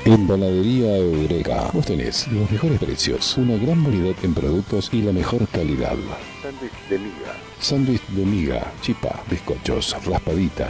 Empanadería Eureka. Vos tenés los mejores precios, una gran variedad en productos y la mejor calidad. Sándwich de miga, chipá, bizcochos, raspaditas,